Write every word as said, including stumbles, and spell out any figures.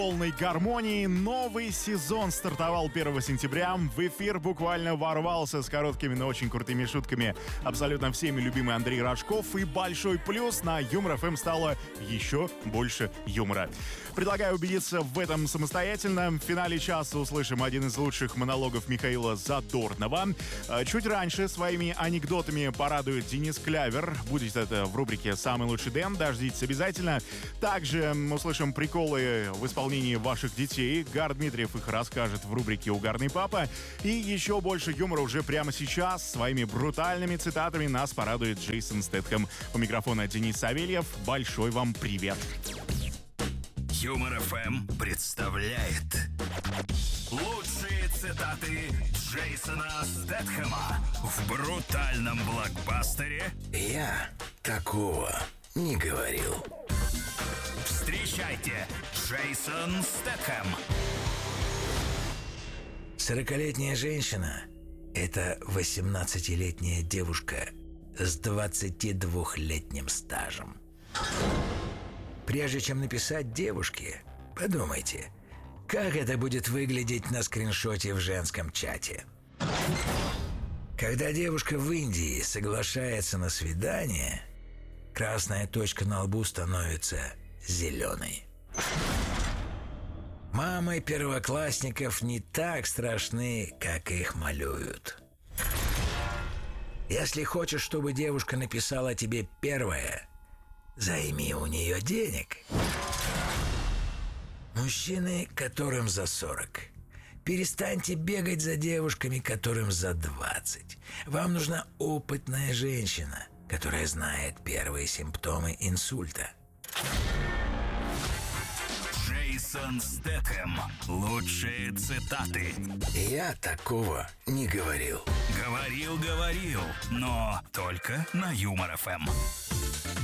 полной гармонии. Новый сезон стартовал первого сентября. В эфир буквально ворвался с короткими, но очень крутыми шутками абсолютно всеми любимый Андрей Рожков. И большой плюс: на Юмор эф эм стало еще больше юмора. Предлагаю убедиться в этом самостоятельно. В финале часа услышим один из лучших монологов Михаила Задорнова. Чуть раньше своими анекдотами порадует Денис Клявер. Будет это в рубрике «Самый лучший Дэн». Дождитесь обязательно. Также услышим приколы в исполнении ваших детей. Гар Дмитриев их расскажет в рубрике «Угарный папа». И еще больше юмора уже прямо сейчас. Своими брутальными цитатами нас порадует Джейсон Стэтхэм. У микрофона Денис Савельев. Большой вам привет. Юмор эф эм представляет лучшие цитаты Джейсона Стэтхэма в брутальном блокбастере «Я такого не говорил». Встречайте, Джейсон Стэтхэм. Сорокалетняя женщина – это восемнадцатилетняя девушка с двадцатидвухлетним стажем. Прежде чем написать девушке, подумайте, как это будет выглядеть на скриншоте в женском чате. Когда девушка в Индии соглашается на свидание, красная точка на лбу становится зеленой. Мамы первоклассников не так страшны, как их малюют. Если хочешь, чтобы девушка написала тебе первое, займи у нее денег. Мужчины, которым за сорок, перестаньте бегать за девушками, которым за двадцать. Вам нужна опытная женщина, которая знает первые симптомы инсульта. Джейсон Стэтхэм. Лучшие цитаты. Я такого не говорил. Говорил, говорил, но только на Юмор эф эм.